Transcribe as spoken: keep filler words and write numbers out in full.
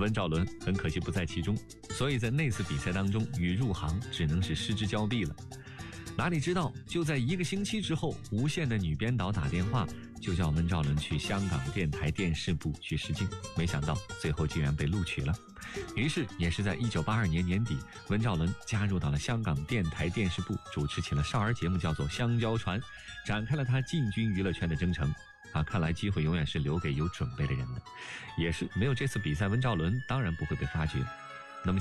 温兆伦很可惜不在其中，所以在那次比赛当中与入行只能是失之交臂了。哪里知道就在一个星期之后，无线的女编导打电话就叫温兆伦去香港电台电视部去试镜，没想到最后竟然被录取了。于是也是在一九八二年年底，温兆伦加入到了香港电台电视部，主持起了少儿节目，叫做《香蕉船》，展开了他进军娱乐圈的征程。啊，看来机会永远是留给有准备的人的。也是没有这次比赛，温兆伦当然不会被发掘。